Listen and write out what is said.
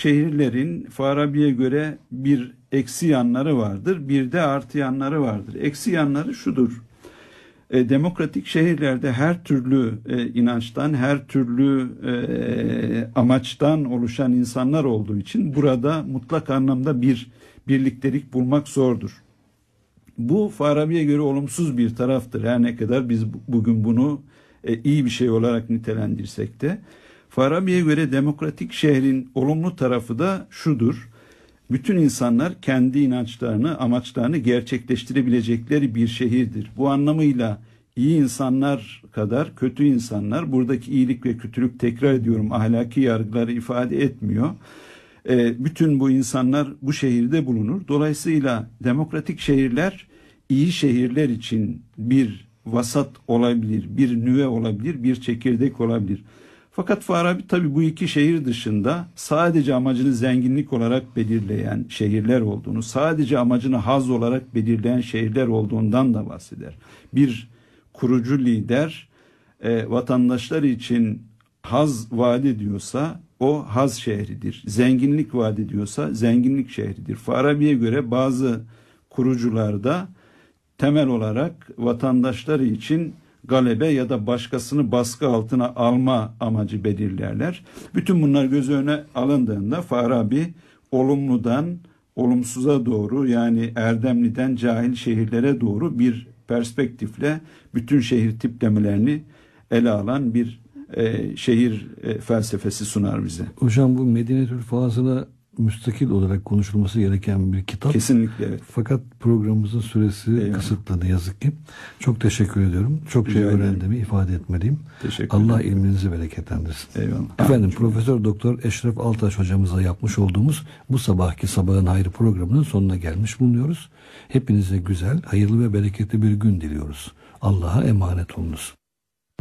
şehirlerin Farabi'ye göre bir eksi yanları vardır, bir de artı yanları vardır. Eksi yanları şudur: demokratik şehirlerde her türlü inançtan, her türlü amaçtan oluşan insanlar olduğu için burada mutlak anlamda bir birliktelik bulmak zordur. Bu Farabi'ye göre olumsuz bir taraftır. Her ne kadar biz bugün bunu iyi bir şey olarak nitelendirsek de. Farabi'ye göre demokratik şehrin olumlu tarafı da şudur: bütün insanlar kendi inançlarını, amaçlarını gerçekleştirebilecekleri bir şehirdir. Bu anlamıyla iyi insanlar kadar kötü insanlar, buradaki iyilik ve kötülük, tekrar ediyorum, ahlaki yargıları ifade etmiyor. Bütün bu insanlar bu şehirde bulunur. Dolayısıyla demokratik şehirler iyi şehirler için bir vasat olabilir, bir nüve olabilir, bir çekirdek olabilir. Fakat Farabi tabii bu iki şehir dışında sadece amacını zenginlik olarak belirleyen şehirler olduğunu, sadece amacını haz olarak belirleyen şehirler olduğundan da bahseder. Bir kurucu lider vatandaşlar için haz vaat ediyorsa o haz şehridir. Zenginlik vaat ediyorsa zenginlik şehridir. Farabi'ye göre bazı kurucularda temel olarak vatandaşları için galebe ya da başkasını baskı altına alma amacı belirlerler. Bütün bunlar göz önüne alındığında Farabi olumludan olumsuza doğru, yani erdemliden cahil şehirlere doğru bir perspektifle bütün şehir tiplemelerini ele alan bir şehir felsefesi sunar bize. Hocam, bu Medinetül Fazıl'a müstakil olarak konuşulması gereken bir kitap. Kesinlikle evet. Fakat programımızın süresi kısıtlı ne yazık ki. Çok teşekkür ediyorum. Çok şey öğrendiğimi ifade etmeliyim. Allah ilminizi bereketlendirsin. Eyvallah. Efendim, Profesör Doktor Eşref Altaş hocamıza yapmış olduğumuz bu sabahki Sabahın Hayrı programının sonuna gelmiş bulunuyoruz. Hepinize güzel, hayırlı ve bereketli bir gün diliyoruz. Allah'a emanet olunuz.